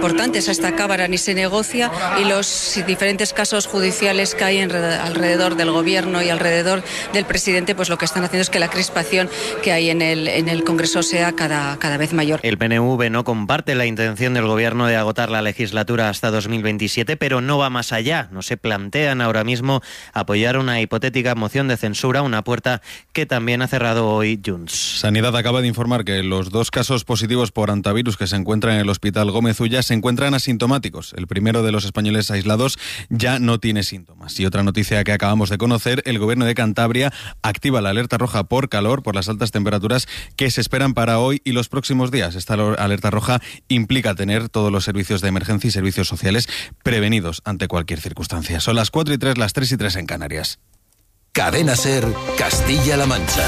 importantes a esta Cámara ni se negocia, y los diferentes casos judiciales que hay alrededor del Gobierno y alrededor del presidente, pues lo que están haciendo es que la crispación que hay en el Congreso sea cada vez mayor. El PNV no comparte la intención del Gobierno de agotar la legislatura hasta 2027, pero no va más allá. No se plantean ahora mismo apoyar una hipotética moción de censura, una puerta que también ha cerrado hoy Junts. Sanidad acaba de informar que los 2 casos positivos por hantavirus que se encuentran en el Hospital Gómez Ulla se encuentran asintomáticos. El primero de los españoles aislados ya no tiene síntomas. Y otra noticia que acabamos de conocer, el Gobierno de Cantabria activa la alerta roja por calor, por las altas temperaturas que se esperan para hoy y los próximos días. Esta alerta roja implica tener todos los servicios de emergencia y servicios sociales prevenidos ante cualquier circunstancia. Son las 4:03, las 3:03 en Canarias. Cadena SER, Castilla-La Mancha.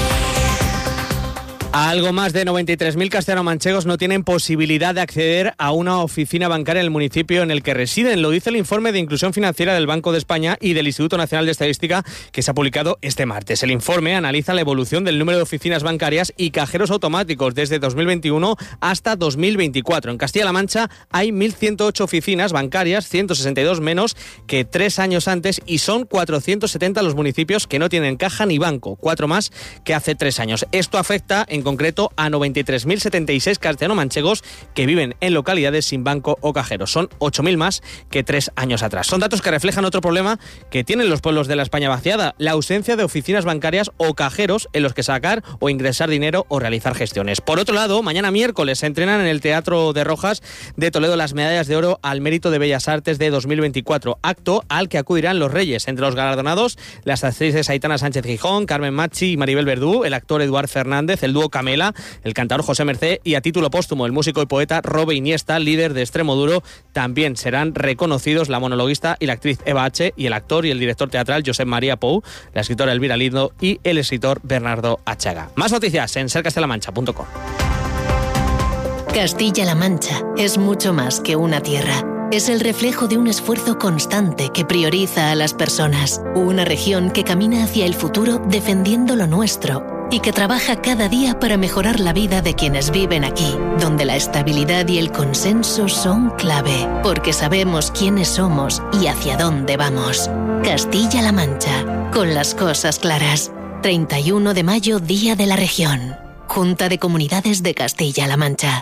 Algo más de 93.000 castellanomanchegos no tienen posibilidad de acceder a una oficina bancaria en el municipio en el que residen. Lo dice el informe de inclusión financiera del Banco de España y del Instituto Nacional de Estadística que se ha publicado este martes. El informe analiza la evolución del número de oficinas bancarias y cajeros automáticos desde 2021 hasta 2024. En Castilla-La Mancha hay 1.108 oficinas bancarias, 162 menos que 3 años antes, y son 470 los municipios que no tienen caja ni banco, 4 más que hace 3 años. Esto afecta en concreto a 93.076 castellanomanchegos que viven en localidades sin banco o cajero. Son 8.000 más que 3 años atrás. Son datos que reflejan otro problema que tienen los pueblos de la España vaciada: la ausencia de oficinas bancarias o cajeros en los que sacar o ingresar dinero o realizar gestiones. Por otro lado, mañana miércoles se entrenan en el Teatro de Rojas de Toledo las medallas de oro al mérito de Bellas Artes de 2024, acto al que acudirán los Reyes. Entre los galardonados, las actrices Aitana Sánchez Gijón, Carmen Machi y Maribel Verdú, el actor Eduard Fernández, el dúo Camela, el cantador José Mercé y, a título póstumo, el músico y poeta Robe Iniesta, líder de Extremoduro. También serán reconocidos la monologuista y la actriz Eva H. y el actor y el director teatral Josep María Pou, la escritora Elvira Lindo y el escritor Bernardo Achaga. Más noticias en sercastelamancha.com. Castilla-La Mancha es mucho más que una tierra. Es el reflejo de un esfuerzo constante que prioriza a las personas. Una región que camina hacia el futuro defendiendo lo nuestro y que trabaja cada día para mejorar la vida de quienes viven aquí, donde la estabilidad y el consenso son clave, porque sabemos quiénes somos y hacia dónde vamos. Castilla-La Mancha, con las cosas claras. 31 de mayo, Día de la Región. Junta de Comunidades de Castilla-La Mancha.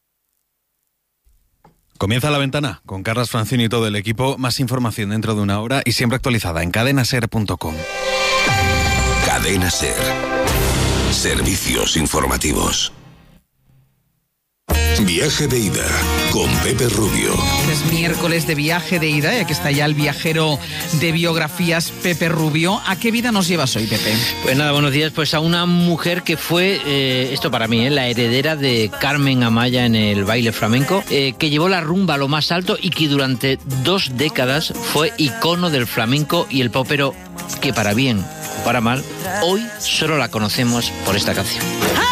Comienza La Ventana con Carlas Francini y todo el equipo. Más información dentro de una hora y siempre actualizada en cadenaser.com. Cadena SER. Servicios informativos. Viaje de ida con Pepe Rubio. Es miércoles de viaje de ida y aquí está ya el viajero de biografías, Pepe Rubio. ¿A qué vida nos llevas hoy, Pepe? Pues nada, buenos días. Pues a una mujer que fue, esto para mí, la heredera de Carmen Amaya en el baile flamenco, que llevó la rumba a lo más alto y que durante 2 décadas fue icono del flamenco y el popero, que para bien o para mal, hoy solo la conocemos por esta canción.